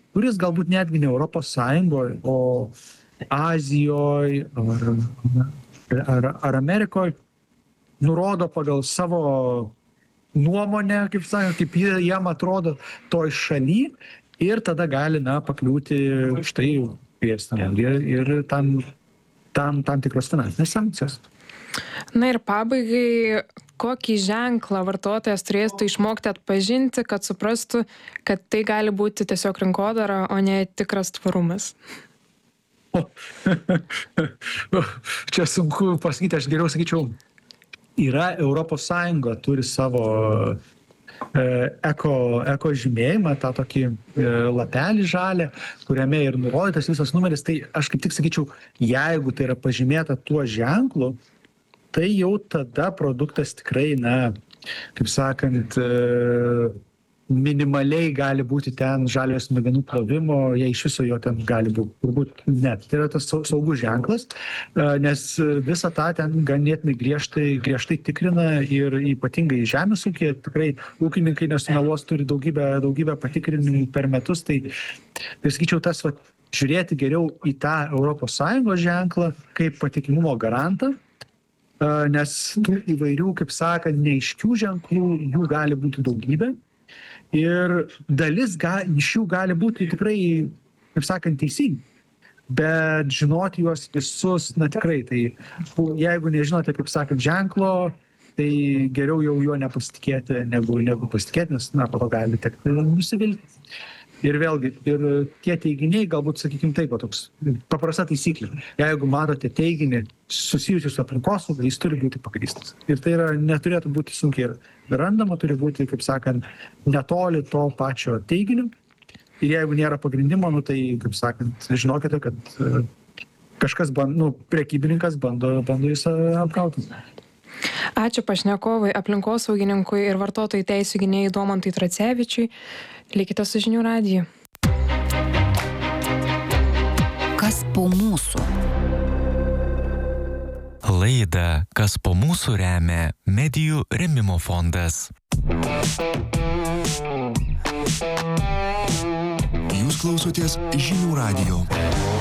kuris galbūt netgi ne Europos Sąjungoje, o Azijoje ar Amerikoje, nurodo pagal savo nuomonę, kaip sakant, kaip jam atrodo toj šaly ir tada gali, pakliūti štai ir tam tikros finansinės sankcijos. Na ir pabaigai, kokį ženklą vartotojas turėtų išmokti atpažinti, kad suprastų, kad tai gali būti tiesiog rinkodara, o ne tikras tvarumas? Čia sunku pasakyti, aš geriau sakyčiau, yra Europos Sąjunga, turi savo eko žymėjimą, tą tokį lapelį žalią, kuriame ir nurodytas visas numeris. Tai aš kaip tik sakyčiau, jeigu tai yra pažymėta tuo ženklu, tai jau tada produktas tikrai, kaip sakant, minimaliai gali būti ten žaliojo smegenų plovimo, jei iš viso jo ten gali būti, turbūt net. Tai yra tas saugus ženklas, nes visą tą ten ganėtinai griežtai tikrina ir ypatingai žemės ūkyje, tikrai ūkininkai nesumeluos, turi daugybę patikrinimų per metus, tai sakyčiau, tas žiūrėti geriau į tą Europos Sąjungos ženklą kaip patikimumo garantą, nes tų įvairių, kaip sakant, neaiškių ženklų, jų gali būti daugybė. Ir dalis iš jų gali būti tikrai, kaip sakant, teisingi, bet žinoti juos visus, tikrai, tai jeigu nežinote, kaip sakant, ženklo, tai geriau jau juo nepasitikėti, negu pasitikėti, nes, po to gali tekti nusivilti. Ir vėlgi, ir tie teiginiai, galbūt, sakykime taip, toks paprasta taisyklė. Jeigu matote teiginį susijusius su aplinkosauga, jis turi būti pagrįstas. Ir tai neturėtų būti sunkiai randama, turi būti, kaip sakant, netoli to pačio teiginio. Ir jeigu nėra pagrindimo, tai, kaip sakant, žinokite, kad kažkas, prekybininkas bando jis apgauti. Ačiū pašnekovui, aplinkosaugininkui ir vartotojų teisių gynėjui Domantui Tracevičiui. Likite su Žinių radiju. Kas po mūsų? Laidą Kas po mūsų remia Medijų rėmimo fondas. Jūs klausotės Žinių radijo.